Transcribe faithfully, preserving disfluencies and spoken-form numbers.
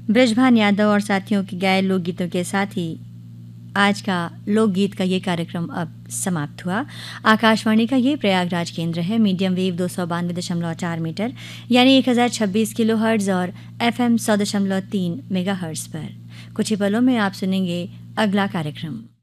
ब्रजभान यादव और साथियों के गाए लोकगीतों के साथ ही आज का लोकगीत का ये कार्यक्रम अब समाप्त हुआ। आकाशवाणी का ये प्रयागराज केंद्र है। मीडियम वेव दो सौ बानवे दशमलव चार मीटर यानी एक हज़ार छब्बीस किलो हर्ट्ज और एफ एम सौ दशमलव तीन मेगा हर्ट्ज पर। कुछ ही पलों में आप सुनेंगे अगला कार्यक्रम।